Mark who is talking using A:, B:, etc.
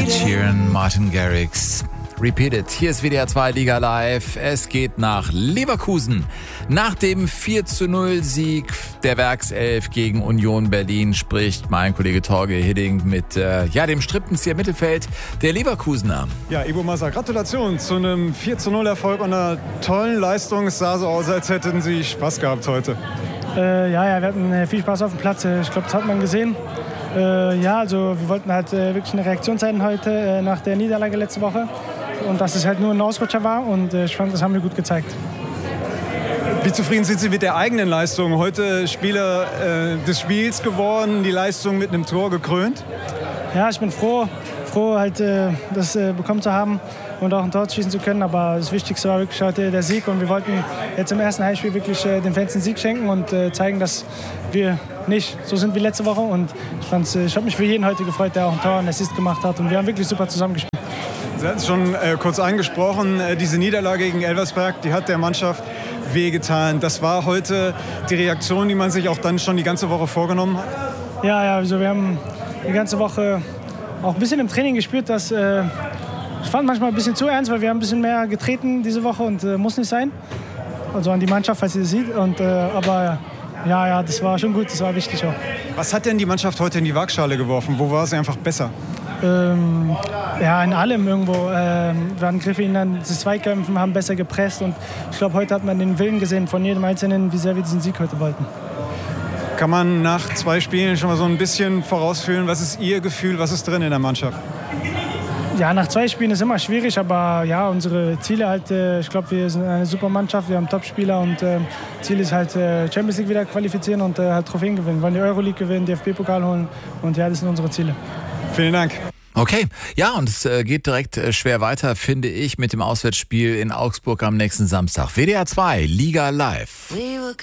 A: Sheeran, Martin Garrix. Repeated. Hier ist WDR 2 Liga Live. Es geht nach Leverkusen. Nach dem 4:0 der Werkself gegen Union Berlin spricht mein Kollege Torge Hiddink mit dem Strippenzieher Mittelfeld der Leverkusener.
B: Ja, Ivo Massa, Gratulation zu einem 4:0 Erfolg und einer tollen Leistung. Es sah so aus, als hätten Sie Spaß gehabt heute.
C: Wir hatten viel Spaß auf dem Platz. Ich glaube, das hat man gesehen. Wir wollten halt wirklich eine Reaktion zeigen heute nach der Niederlage letzte Woche. Und dass es halt nur ein Ausrutscher war und ich fand, das haben wir gut gezeigt.
B: Wie zufrieden sind Sie mit der eigenen Leistung? Heute Spieler des Spiels geworden, die Leistung mit einem Tor gekrönt?
C: Ja, ich bin froh halt das bekommen zu haben und auch ein Tor schießen zu können. Aber das Wichtigste war wirklich heute der Sieg und wir wollten jetzt im ersten Heimspiel wirklich den Fans den Sieg schenken und zeigen, dass wir nicht so sind wie letzte Woche. Und ich habe mich für jeden heute gefreut, der auch ein Tor und Assist gemacht hat und wir haben wirklich super zusammengespielt.
B: Sie hatten es schon kurz angesprochen, diese Niederlage gegen Elversberg, die hat der Mannschaft wehgetan. Das war heute die Reaktion, die man sich auch dann schon die ganze Woche vorgenommen hat?
C: Wir haben die ganze Woche auch ein bisschen im Training gespürt, dass ich fand manchmal ein bisschen zu ernst, weil wir haben ein bisschen mehr getreten diese Woche und muss nicht sein. Also an die Mannschaft, falls sie das sieht. Das war schon gut, das war wichtig auch.
B: Was hat denn die Mannschaft heute in die Waagschale geworfen? Wo war sie einfach besser?
C: In allem irgendwo. Wir hatten Griffe in den Zweikämpfen, haben besser gepresst und ich glaube, heute hat man den Willen gesehen von jedem Einzelnen, wie sehr wir diesen Sieg heute wollten.
B: Kann man nach 2 Spielen schon mal so ein bisschen vorausfühlen, was ist Ihr Gefühl, was ist drin in der Mannschaft?
C: Ja, nach 2 Spielen ist immer schwierig, aber ja, unsere Ziele halt, ich glaube, wir sind eine super Mannschaft, wir haben Top-Spieler und Ziel ist halt Champions League wieder qualifizieren und halt Trophäen gewinnen. Wir wollen die Euroleague gewinnen, DFB-Pokal holen und ja, das sind unsere Ziele.
B: Vielen Dank.
A: Okay, ja, und es geht direkt schwer weiter, finde ich, mit dem Auswärtsspiel in Augsburg am nächsten Samstag. WDR 2, Liga Live.